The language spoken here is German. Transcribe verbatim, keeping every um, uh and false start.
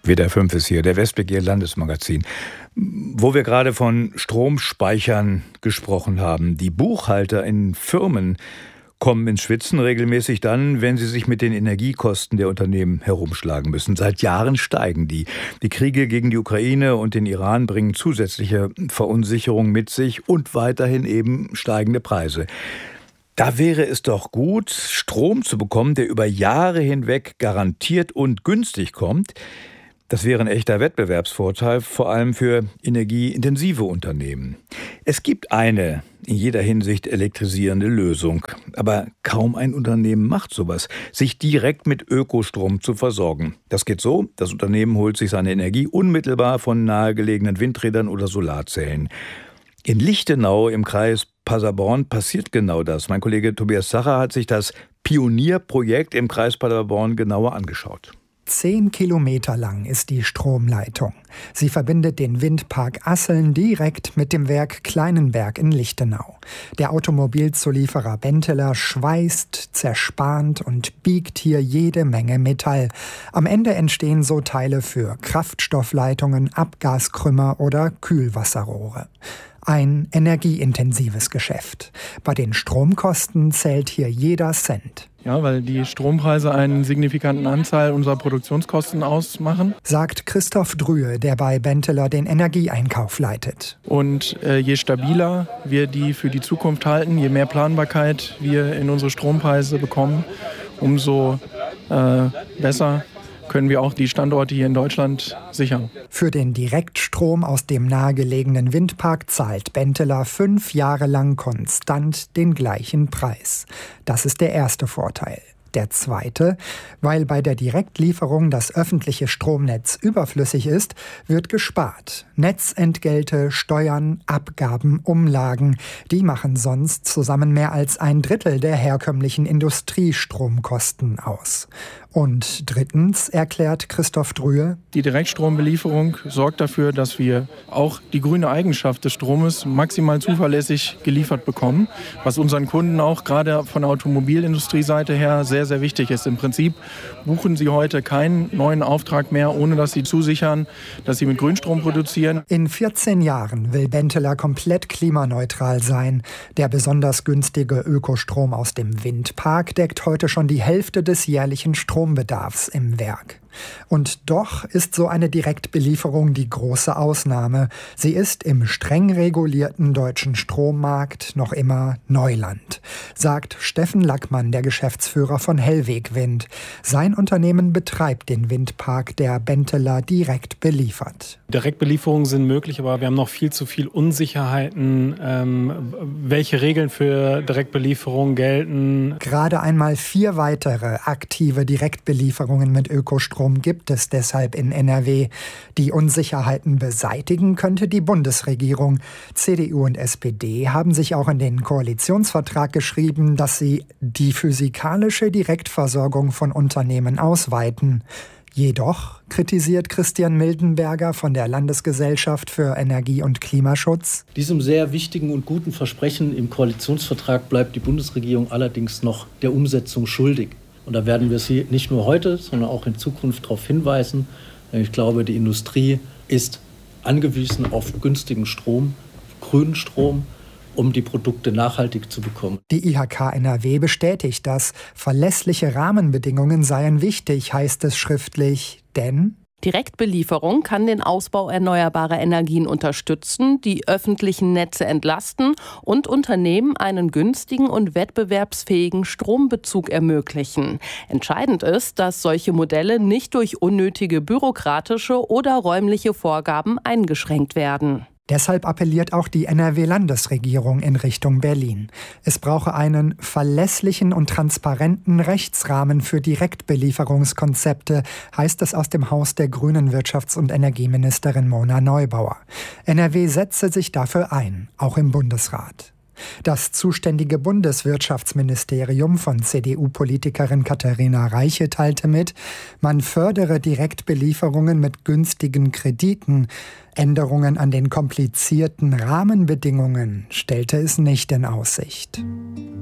W D R fünf ist hier, der Westblick, Ihr Landesmagazin. Wo wir gerade von Stromspeichern gesprochen haben. Die Buchhalter in Firmen kommen ins Schwitzen regelmäßig dann, wenn sie sich mit den Energiekosten der Unternehmen herumschlagen müssen. Seit Jahren steigen die. Die Kriege gegen die Ukraine und den Iran bringen zusätzliche Verunsicherung mit sich und weiterhin eben steigende Preise. Da wäre es doch gut, Strom zu bekommen, der über Jahre hinweg garantiert und günstig kommt. Das wäre ein echter Wettbewerbsvorteil, vor allem für energieintensive Unternehmen. Es gibt eine in jeder Hinsicht elektrisierende Lösung, aber kaum ein Unternehmen macht sowas, sich direkt mit Ökostrom zu versorgen. Das geht so, das Unternehmen holt sich seine Energie unmittelbar von nahegelegenen Windrädern oder Solarzellen. In Lichtenau im Kreis Paderborn passiert genau das. Mein Kollege Tobias Sacher hat sich das Pionierprojekt im Kreis Paderborn genauer angeschaut. Zehn Kilometer lang ist die Stromleitung. Sie verbindet den Windpark Asseln direkt mit dem Werk Kleinenberg in Lichtenau. Der Automobilzulieferer Benteler schweißt, zerspannt und biegt hier jede Menge Metall. Am Ende entstehen so Teile für Kraftstoffleitungen, Abgaskrümmer oder Kühlwasserrohre. Ein energieintensives Geschäft. Bei den Stromkosten zählt hier jeder Cent. Ja, weil die Strompreise einen signifikanten Anteil unserer Produktionskosten ausmachen. Sagt Christoph Drühe, der bei Benteler den Energieeinkauf leitet. Und äh, je stabiler wir die für die Zukunft halten, je mehr Planbarkeit wir in unsere Strompreise bekommen, umso äh, besser können wir auch die Standorte hier in Deutschland sichern. Für den Direktstrom aus dem nahegelegenen Windpark zahlt Benteler fünf Jahre lang konstant den gleichen Preis. Das ist der erste Vorteil. Der zweite, weil bei der Direktlieferung das öffentliche Stromnetz überflüssig ist, wird gespart. Netzentgelte, Steuern, Abgaben, Umlagen, die machen sonst zusammen mehr als ein Drittel der herkömmlichen Industriestromkosten aus. Und drittens, erklärt Christoph Drühe, die Direktstrombelieferung sorgt dafür, dass wir auch die grüne Eigenschaft des Stromes maximal zuverlässig geliefert bekommen, was unseren Kunden auch gerade von der Automobilindustrie-Seite her sehr, sehr wichtig ist. Im Prinzip buchen sie heute keinen neuen Auftrag mehr, ohne dass sie zusichern, dass sie mit Grünstrom produzieren. In vierzehn Jahren will Benteler komplett klimaneutral sein. Der besonders günstige Ökostrom aus dem Windpark deckt heute schon die Hälfte des jährlichen Strombedarfs im Werk. Und doch ist so eine Direktbelieferung die große Ausnahme. Sie ist im streng regulierten deutschen Strommarkt noch immer Neuland, sagt Steffen Lackmann, der Geschäftsführer von Hellweg Wind. Sein Unternehmen betreibt den Windpark, der Benteler direkt beliefert. Direktbelieferungen sind möglich, aber wir haben noch viel zu viel Unsicherheiten, ähm, welche Regeln für Direktbelieferungen gelten. Gerade einmal vier weitere aktive Direktbelieferungen mit Ökostrom gibt es deshalb in N R W. Die Unsicherheiten beseitigen könnte die Bundesregierung. C D U und S P D haben sich auch in den Koalitionsvertrag geschrieben, dass sie die physikalische Direktversorgung von Unternehmen ausweiten. Jedoch, kritisiert Christian Mildenberger von der Landesgesellschaft für Energie- und Klimaschutz, diesem sehr wichtigen und guten Versprechen im Koalitionsvertrag bleibt die Bundesregierung allerdings noch der Umsetzung schuldig. Und da werden wir Sie nicht nur heute, sondern auch in Zukunft darauf hinweisen. Ich glaube, die Industrie ist angewiesen auf günstigen Strom, grünen Strom, um die Produkte nachhaltig zu bekommen. Die I H K N R W bestätigt das. Verlässliche Rahmenbedingungen seien wichtig, heißt es schriftlich, denn Direktbelieferung kann den Ausbau erneuerbarer Energien unterstützen, die öffentlichen Netze entlasten und Unternehmen einen günstigen und wettbewerbsfähigen Strombezug ermöglichen. Entscheidend ist, dass solche Modelle nicht durch unnötige bürokratische oder räumliche Vorgaben eingeschränkt werden. Deshalb appelliert auch die N R W-Landesregierung in Richtung Berlin. Es brauche einen verlässlichen und transparenten Rechtsrahmen für Direktbelieferungskonzepte, heißt es aus dem Haus der grünen Wirtschafts- und Energieministerin Mona Neubauer. N R W setze sich dafür ein, auch im Bundesrat. Das zuständige Bundeswirtschaftsministerium von C D U-Politikerin Katharina Reiche teilte mit, man fördere Direktbelieferungen mit günstigen Krediten. Änderungen an den komplizierten Rahmenbedingungen stellte es nicht in Aussicht.